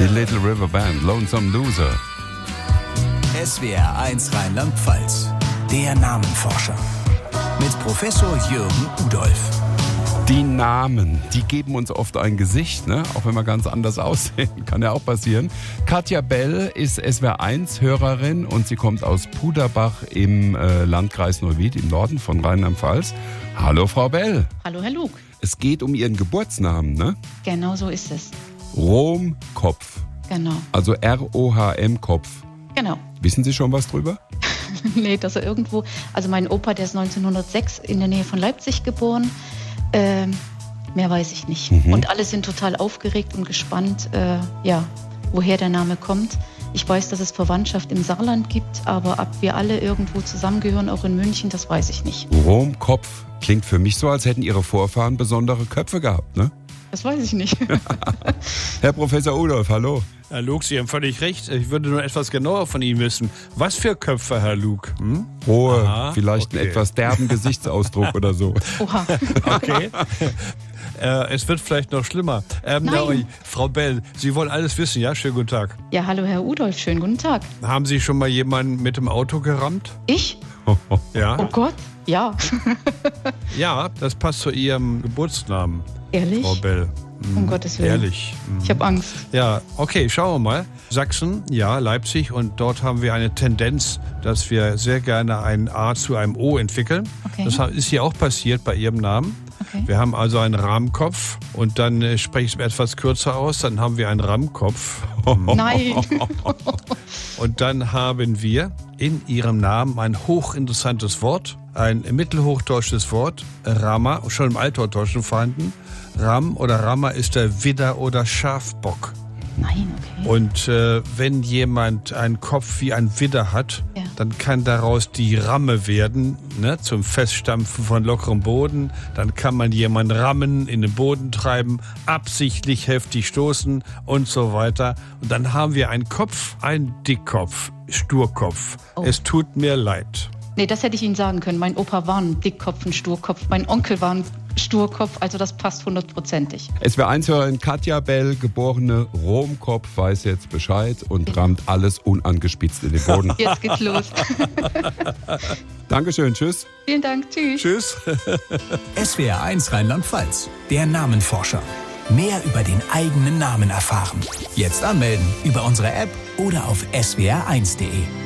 Little River Band, Lonesome Loser. SWR 1 Rheinland-Pfalz, der Namenforscher. Mit Professor Jürgen Udolph. Die Namen, die geben uns oft ein Gesicht, ne? Auch wenn wir ganz anders aussehen, kann ja auch passieren. Katja Bell ist SWR1-Hörerin und sie kommt aus Puderbach im Landkreis Neuwied im Norden von Rheinland-Pfalz. Hallo Frau Bell. Hallo Herr Luke. Es geht um Ihren Geburtsnamen, ne? Genau so ist es. Romkopf. Genau. Also R-O-H-M Kopf. Genau. Wissen Sie schon was drüber? Nee, dass er irgendwo, also mein Opa, der ist 1906 in der Nähe von Leipzig geboren. Mehr weiß ich nicht. Und alle sind total aufgeregt und gespannt, woher der Name kommt. Ich weiß, dass es Verwandtschaft im Saarland gibt, aber ob wir alle irgendwo zusammengehören, auch in München, das weiß ich nicht. Romkopf klingt für mich so, als hätten Ihre Vorfahren besondere Köpfe gehabt, ne? Das weiß ich nicht. Herr Professor Udolph, hallo. Herr Luke, Sie haben völlig recht. Ich würde nur etwas genauer von Ihnen wissen. Was für Köpfe, Herr Luke? Rohe, vielleicht einen etwas derben Gesichtsausdruck oder so. Oha. Okay. Es wird vielleicht noch schlimmer. Frau Bell, Sie wollen alles wissen, ja? Schönen guten Tag. Ja, hallo Herr Udolph, schönen guten Tag. Haben Sie schon mal jemanden mit dem Auto gerammt? Ich? Ja. Oh Gott, ja. Ja, das passt zu Ihrem Geburtsnamen. Ehrlich? Frau Bell. Um Gottes Willen. Ehrlich. Ich habe Angst. Ja, okay, schauen wir mal. Sachsen, ja, Leipzig, und dort haben wir eine Tendenz, dass wir sehr gerne ein A zu einem O entwickeln. Okay. Das ist hier auch passiert bei Ihrem Namen. Okay. Wir haben also einen Rahmkopf und dann spreche ich es etwas kürzer aus, dann haben wir einen Rammkopf. Nein. Und dann haben wir in Ihrem Namen ein hochinteressantes Wort, ein mittelhochdeutsches Wort, Rama, schon im Althochdeutschen vorhanden. Ram oder Rammer ist der Widder oder Schafbock. Nein, okay. Und wenn jemand einen Kopf wie ein Widder hat, Ja. dann kann daraus die Ramme werden, ne, zum Feststampfen von lockerem Boden. Dann kann man jemanden rammen, in den Boden treiben, absichtlich heftig stoßen und so weiter. Und dann haben wir einen Kopf, einen Dickkopf, Sturkopf. Oh. Es tut mir leid. Nee, das hätte ich Ihnen sagen können. Mein Opa war ein Dickkopf, ein Sturkopf. Mein Onkel war ein Sturkopf. Also das passt 100%ig. SWR1-Hörerin Katja Bell, geborene Romkopf, weiß jetzt Bescheid und rammt alles unangespitzt in den Boden. Jetzt geht's los. Dankeschön, tschüss. Vielen Dank. Tschüss. Tschüss. SWR 1 Rheinland-Pfalz, der Namenforscher. Mehr über den eigenen Namen erfahren. Jetzt anmelden über unsere App oder auf swr1.de.